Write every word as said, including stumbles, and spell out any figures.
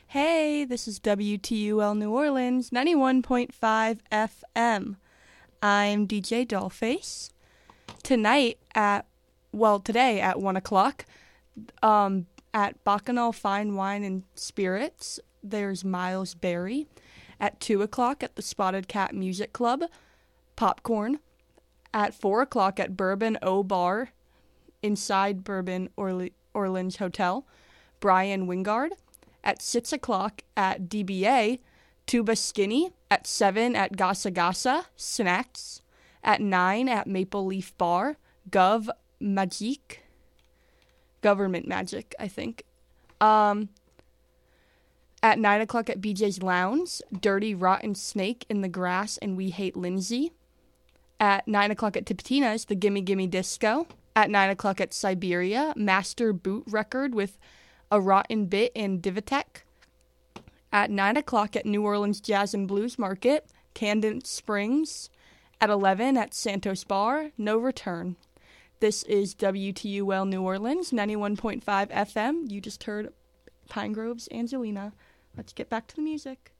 Hey, this is W T U L New Orleans, ninety-one point five F M. I'm D J Dollface. Tonight at, well, today at one o'clock, um, at Bacchanal Fine Wine and Spirits, there's Miles Berry. At two o'clock at the Spotted Cat Music Club, Popcorn. At four o'clock at Bourbon O Bar, inside Bourbon Orle- Orleans Hotel, Brian Wingard. At six o'clock at D B A, Tuba Skinny. At seven at Gasa Gasa, Snacks. At nine at Maple Leaf Bar, Gov Magique. Government Magic, I think. Um, at nine o'clock at B J's Lounge, Dirty Rotten Snake in the Grass and We Hate Lindsay. At nine o'clock at Tipitina's, the Gimme Gimme Disco. At nine o'clock at Siberia, Master Boot Record with A Rotten Bit and Divitech. At nine o'clock at New Orleans Jazz and Blues Market, Camden Springs. At eleven at Santos Bar, No Return. This is W T U L New Orleans, ninety-one point five F M. You just heard Pine Grove's Angelina. Let's get back to the music.